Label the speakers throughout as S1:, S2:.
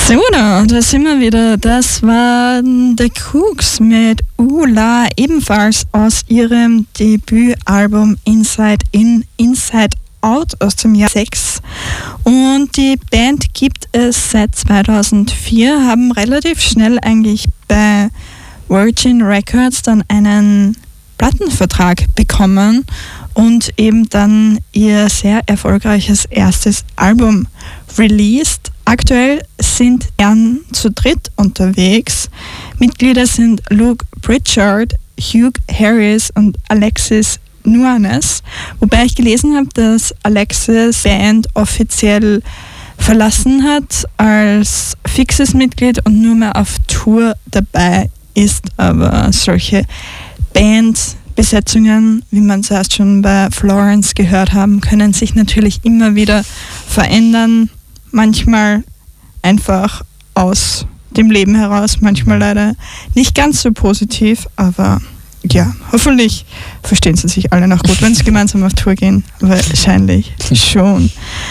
S1: So, da sind wir wieder. Das waren The Kooks mit Ula, ebenfalls aus ihrem Debütalbum Inside In, Inside Out aus dem Jahr 6. Und die Band gibt es seit 2004, haben relativ schnell eigentlich bei Virgin Records dann einen Plattenvertrag bekommen und eben dann ihr sehr erfolgreiches erstes Album released. Aktuell sind Jan zu dritt unterwegs. Mitglieder sind Luke Pritchard, Hugh Harris und Alexis Nuanes. Wobei ich gelesen habe, dass Alexis Band offiziell verlassen hat als fixes Mitglied und nur mehr auf Tour dabei ist. Aber solche Bandbesetzungen, wie man es erst schon bei Florence gehört haben, können sich natürlich immer wieder verändern. Manchmal einfach aus dem Leben heraus, manchmal leider nicht ganz so positiv, aber ja, hoffentlich verstehen sie sich alle noch gut, wenn sie gemeinsam auf Tour gehen. Wahrscheinlich schon.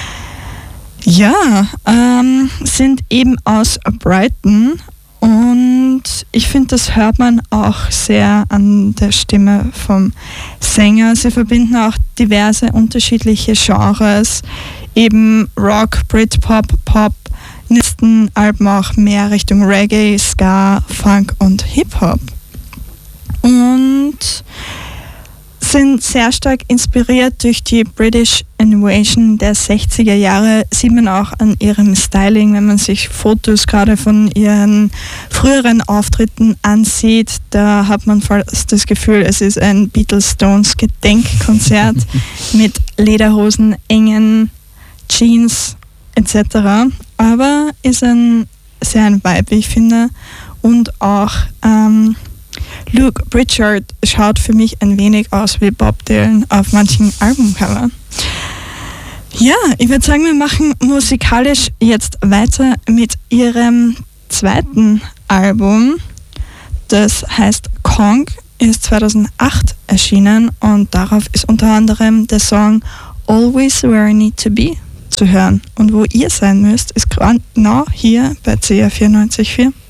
S1: Ja, sind eben aus Brighton und ich finde, das hört man auch sehr an der Stimme vom Sänger. Sie verbinden auch diverse unterschiedliche Genres, eben Rock, Britpop, Pop, in den letzten Alben auch mehr Richtung Reggae, Ska, Funk und Hip-Hop. Und sind sehr stark inspiriert durch die British Invasion der 60er Jahre. Sieht man auch an ihrem Styling, wenn man sich Fotos gerade von ihren früheren Auftritten ansieht. Da hat man fast das Gefühl, es ist ein Beatles-Stones-Gedenkkonzert mit Lederhosen, engen Jeans etc. Aber ist sehr ein Vibe, wie ich finde. Und auch Luke Pritchard schaut für mich ein wenig aus wie Bob Dylan auf manchen Albumcover. Ja, ich würde sagen, wir machen musikalisch jetzt weiter mit ihrem zweiten Album. Das heißt Kong, ist 2008 erschienen und darauf ist unter anderem der Song Always Where I Need to Be zu hören. Und wo ihr sein müsst, ist genau hier bei CR 94.4.